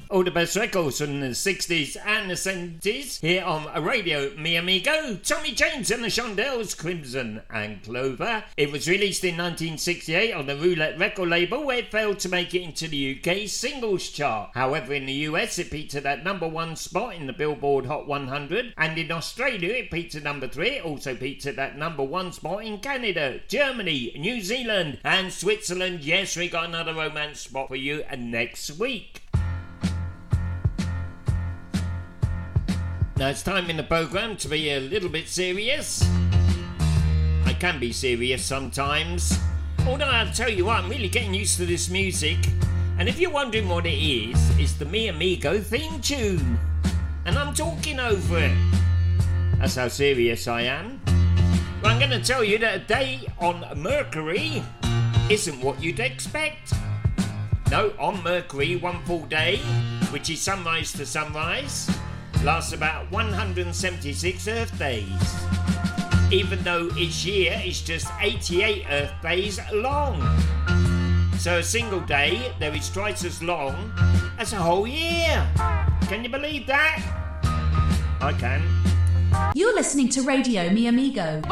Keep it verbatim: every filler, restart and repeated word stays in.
All the best records from the sixties and the seventies here on Radio Mi Amigo. Tommy James and the Shondells, Crimson and Clover. It was released in nineteen sixty-eight on the Roulette record label, where it failed to make it into the U K singles chart. However, in the U S it peaked at that number one spot in the Billboard Hot one hundred, and in Australia it peaked at number three. It also peaked at that number one spot in Canada, Germany, New Zealand and Switzerland. Yes, we got another romance spot for you next week. Now it's time in the programme to be a little bit serious. I can be serious sometimes. Although I'll tell you what, I'm really getting used to this music. And if you're wondering what it is, it's the Mi Amigo theme tune. And I'm talking over it. That's how serious I am. Well, I'm going to tell you that a day on Mercury isn't what you'd expect. No, on Mercury, one full day, which is sunrise to sunrise, lasts about one hundred seventy-six Earth days, even though each year is just eighty-eight Earth days long. So a single day there is twice as long as a whole year. Can you believe that? I can. You're listening to Radio Mi Amigo.